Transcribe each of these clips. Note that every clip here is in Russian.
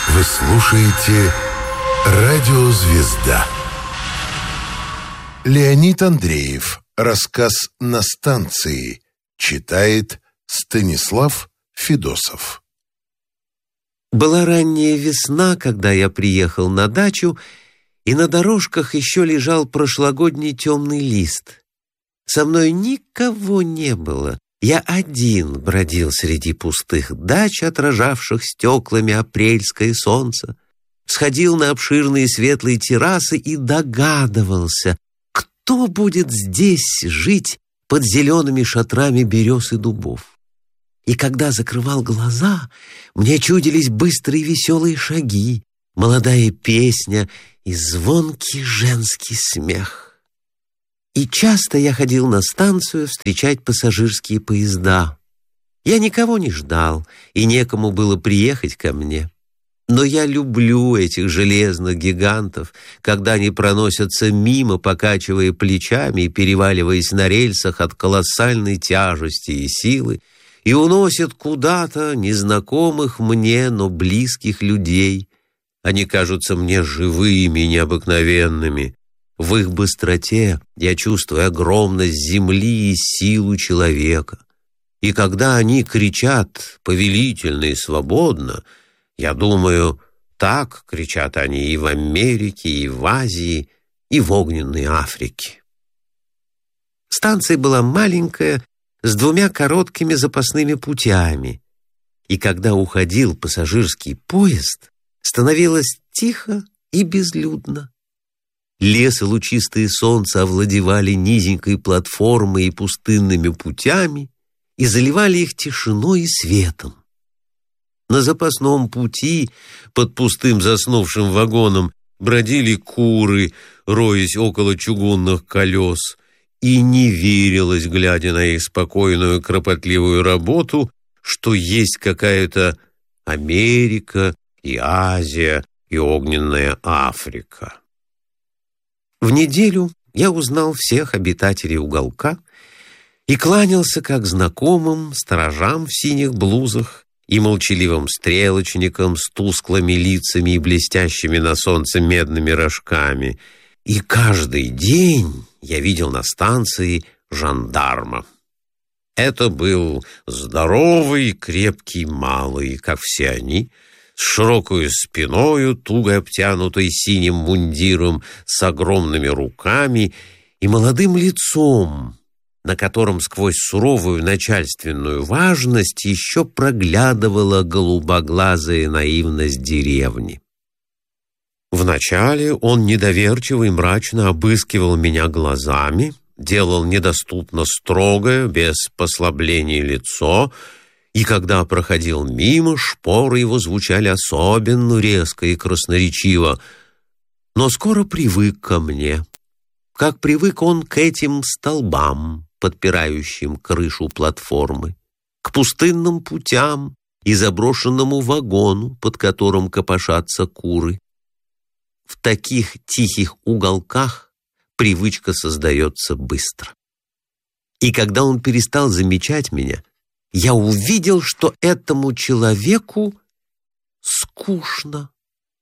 Вы слушаете «Радио Звезда». Леонид Андреев. Рассказ «На станции». Читает Станислав Федосов. Была ранняя весна, когда я приехал на дачу, и на дорожках еще лежал прошлогодний темный лист. Со мной никого не было. Я один бродил среди пустых дач, отражавших стеклами апрельское солнце, сходил на обширные светлые террасы и догадывался, кто будет здесь жить под зелеными шатрами берез и дубов. И когда закрывал глаза, мне чудились быстрые веселые шаги, молодая песня и звонкий женский смех. И часто я ходил на станцию встречать пассажирские поезда. Я никого не ждал, и некому было приехать ко мне. Но я люблю этих железных гигантов, когда они проносятся мимо, покачивая плечами и переваливаясь на рельсах от колоссальной тяжести и силы, и уносят куда-то незнакомых мне, но близких людей. Они кажутся мне живыми, необыкновенными. В их быстроте я чувствую огромность земли и силу человека. И когда они кричат повелительно и свободно, я думаю, так кричат они и в Америке, и в Азии, и в огненной Африке. Станция была маленькая, с 2 короткими запасными путями. И когда уходил пассажирский поезд, становилось тихо и безлюдно. Лес и лучистое солнце овладевали низенькой платформой и пустынными путями и заливали их тишиной и светом. На запасном пути под пустым заснувшим вагоном бродили куры, роясь около чугунных колес, и не верилось, глядя на их спокойную кропотливую работу, что есть какая-то Америка и Азия и огненная Африка. В неделю я узнал всех обитателей уголка и кланялся как знакомым сторожам в синих блузах и молчаливым стрелочникам с тусклыми лицами и блестящими на солнце медными рожками. И каждый день я видел на станции жандарма. Это был здоровый, крепкий малый, как все они, с широкой спиною, туго обтянутой синим мундиром, с огромными руками и молодым лицом, на котором сквозь суровую начальственную важность еще проглядывала голубоглазая наивность деревни. Вначале он недоверчиво и мрачно обыскивал меня глазами, делал недоступно строгое, без послабления лицо, и когда проходил мимо, шпоры его звучали особенно резко и красноречиво, но скоро привык ко мне, как привык он к этим столбам, подпирающим крышу платформы, к пустынным путям и заброшенному вагону, под которым копошатся куры. В таких тихих уголках привычка создается быстро. И когда он перестал замечать меня, я увидел, что этому человеку скучно.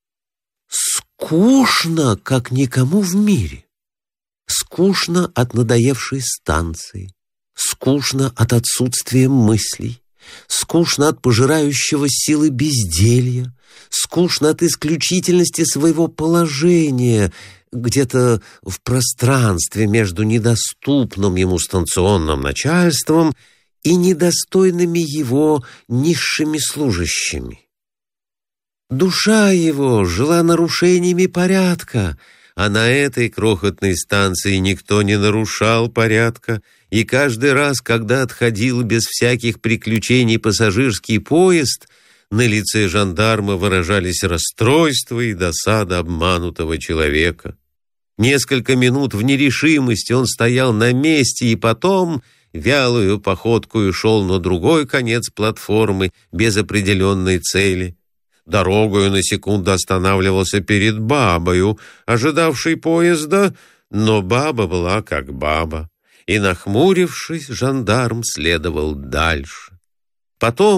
Скучно, как никому в мире. Скучно от надоевшей станции, скучно от отсутствия мыслей, скучно от пожирающего силы безделья, скучно от исключительности своего положения где-то в пространстве между недоступным ему станционным начальством и недостойными его низшими служащими. Душа его жила нарушениями порядка, а на этой крохотной станции никто не нарушал порядка, и каждый раз, когда отходил без всяких приключений пассажирский поезд, на лице жандарма выражались расстройство и досада обманутого человека. Несколько минут в нерешимости он стоял на месте и потом вялую походкою шел на другой конец платформы без определенной цели. Дорогою на секунду останавливался перед бабою, ожидавшей поезда, но баба была как баба, и, нахмурившись, жандарм следовал дальше. Потом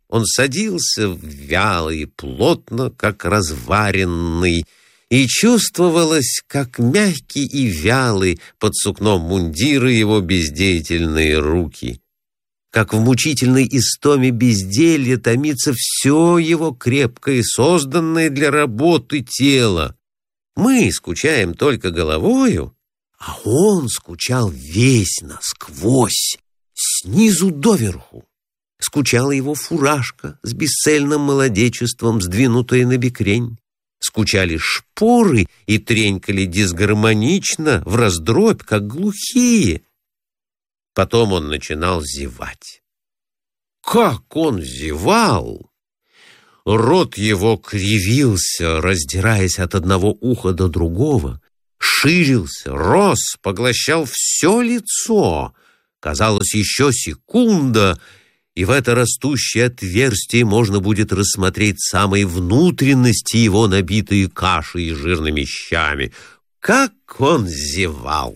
Он садился вяло и плотно, как разваренный, и чувствовалось, как мягкий и вялый под сукном мундира его бездеятельные руки, как в мучительной истоме безделья томится все его крепкое, созданное для работы тело. Мы скучаем только головою, а он скучал весь насквозь, снизу доверху. Скучала его фуражка с бесцельным молодечеством, сдвинутая на бекрень. Скучали шпоры и тренькали дисгармонично, враздробь, как глухие. Потом он начинал зевать. Как он зевал! Рот его кривился, раздираясь от одного уха до другого, ширился, рос, поглощал все лицо. Казалось, еще секунда, и в это растущее отверстие можно будет рассмотреть самые внутренности его, набитые кашей и жирными щами. Как он зевал!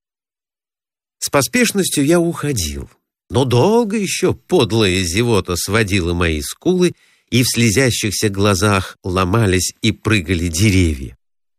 С поспешностью я уходил, но долго еще подлая зевота сводила мои скулы, и в слезящихся глазах ломались и прыгали деревья.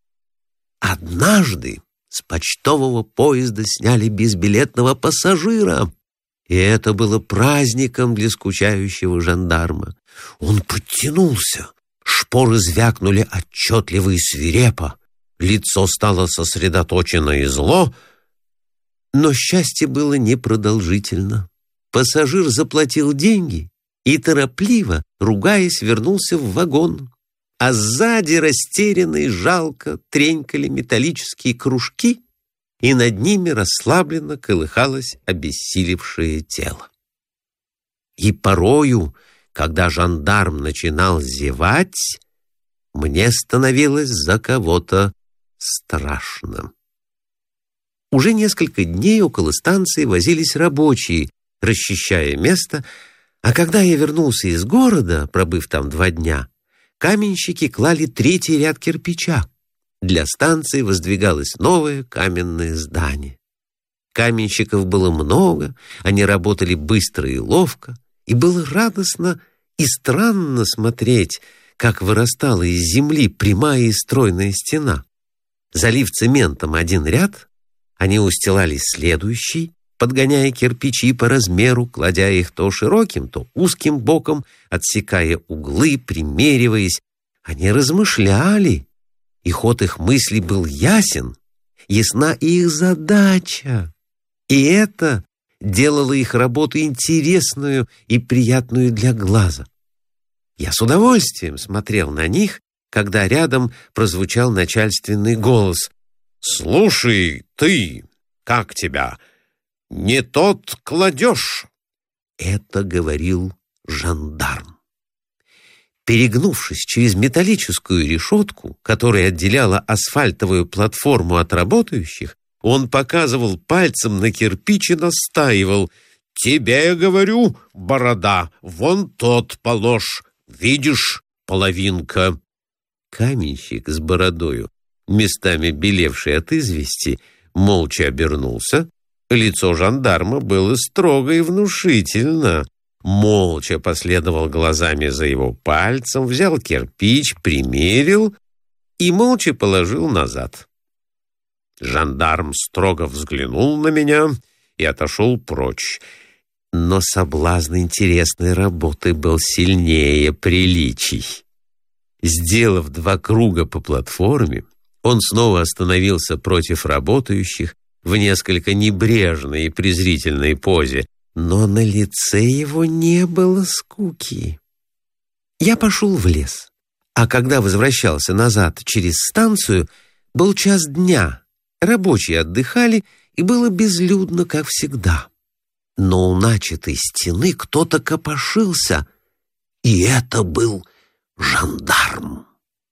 Однажды с почтового поезда сняли безбилетного пассажира, и это было праздником для скучающего жандарма. Он подтянулся, шпоры звякнули отчетливо и свирепо, лицо стало сосредоточено и зло, но счастье было непродолжительно. Пассажир заплатил деньги и торопливо, ругаясь, вернулся в вагон, а сзади растерянно и жалко тренькали металлические кружки, и над ними расслабленно колыхалось обессилевшее тело. И порою, когда жандарм начинал зевать, мне становилось за кого-то страшно. Уже несколько дней около станции возились рабочие, расчищая место, а когда я вернулся из города, пробыв там 2 дня, каменщики клали 3-й ряд кирпича. Для станции воздвигалось новое каменное здание. Каменщиков было много, они работали быстро и ловко, и было радостно и странно смотреть, как вырастала из земли прямая и стройная стена. Залив цементом 1 ряд, они устилали следующий, подгоняя кирпичи по размеру, кладя их то широким, то узким боком, отсекая углы, примериваясь. Они размышляли, и ход их мыслей был ясен, ясна и их задача. И это делало их работу интересную и приятную для глаза. Я с удовольствием смотрел на них, когда рядом прозвучал начальственный голос. «Слушай, ты, как тебя? Не тот кладешь!» Это говорил жандарм. Перегнувшись через металлическую решетку, которая отделяла асфальтовую платформу от работающих, он показывал пальцем на кирпич и настаивал: «Тебе, я говорю, борода, вон тот положь, видишь, половинка». Каменщик с бородою, местами белевший от извести, молча обернулся. Лицо жандарма было строго и внушительно. Молча последовал глазами за его пальцем, взял кирпич, примерил и молча положил назад. Жандарм строго взглянул на меня и отошел прочь. Но соблазн интересной работы был сильнее приличий. Сделав 2 круга по платформе, он снова остановился против работающих в несколько небрежной и презрительной позе, но на лице его не было скуки. Я пошел в лес, а когда возвращался назад через станцию, был 1:00 дня, рабочие отдыхали, и было безлюдно, как всегда. Но у начатой стены кто-то копошился, и это был жандарм.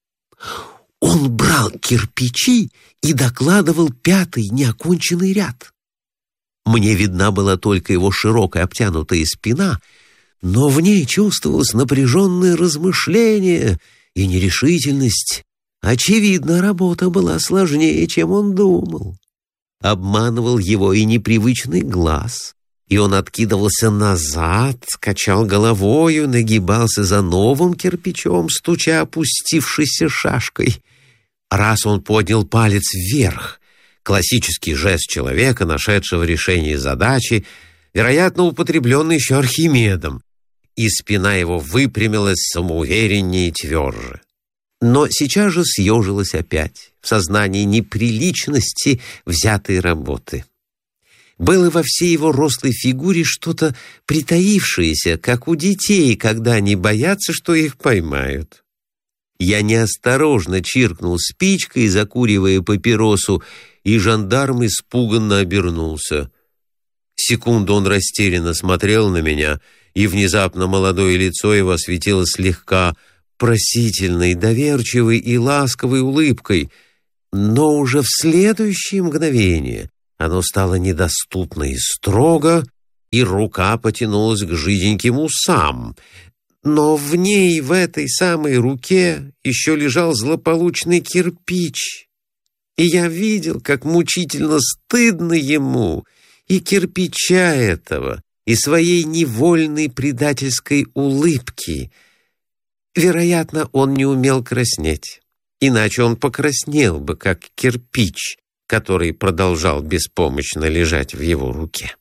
Он брал кирпичи и докладывал 5-й неоконченный ряд. Мне видна была только его широкая обтянутая спина, но в ней чувствовалось напряженное размышление и нерешительность. Очевидно, работа была сложнее, чем он думал. Обманывал его и непривычный глаз, И он откидывался назад, качал головою, нагибался за новым кирпичом, стуча опустившейся шашкой. Раз он поднял палец вверх, классический жест человека, нашедшего решение задачи, вероятно, употребленный еще Архимедом, и спина его выпрямилась самоувереннее и тверже. Но сейчас же съежилась опять в сознании неприличности взятой работы. Было во всей его рослой фигуре что-то притаившееся, как у детей, когда они боятся, что их поймают. Я неосторожно чиркнул спичкой, закуривая папиросу, и жандарм испуганно обернулся. Секунду он растерянно смотрел на меня, и внезапно молодое лицо его осветилось слегка просительной, доверчивой и ласковой улыбкой, но уже в следующее мгновение оно стало недоступно и строго, и рука потянулась к жиденьким усам. Но в ней, в этой самой руке, еще лежал злополучный кирпич. И я видел, как мучительно стыдно ему и кирпича этого, и своей невольной предательской улыбки. Вероятно, он не умел краснеть, иначе он покраснел бы, как кирпич, который продолжал беспомощно лежать в его руке.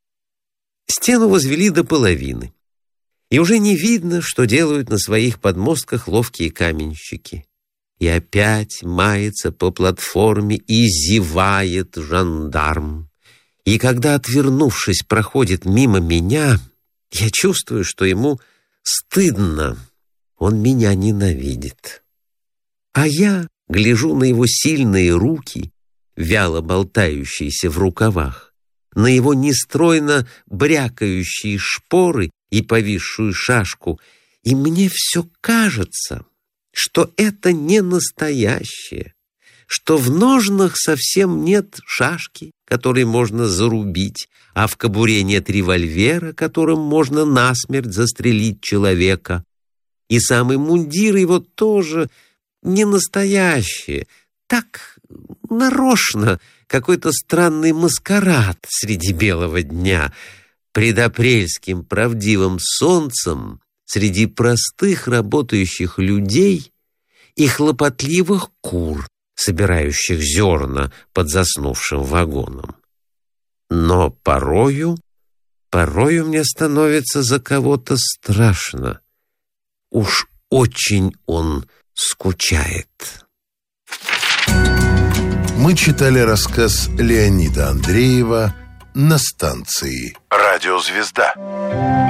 Стену возвели до половины, и уже не видно, что делают на своих подмостках ловкие каменщики. И опять мается по платформе и зевает жандарм. И когда, отвернувшись, проходит мимо меня, я чувствую, что ему стыдно, он меня ненавидит. А я гляжу на его сильные руки, вяло болтающиеся в рукавах, на его нестройно брякающие шпоры и повисшую шашку, и мне все кажется, что это не настоящее, что в ножнах совсем нет шашки, которой можно зарубить, а в кобуре нет револьвера, которым можно насмерть застрелить человека. И самый мундир его тоже не настоящее, так нарочно, какой-то странный маскарад среди белого дня, пред апрельским правдивым солнцем, среди простых работающих людей и хлопотливых кур, собирающих зерна под заснувшим вагоном. Но порою мне становится за кого-то страшно. Уж очень он скучает. Мы читали рассказ Леонида Андреева «На станции». Радиозвезда.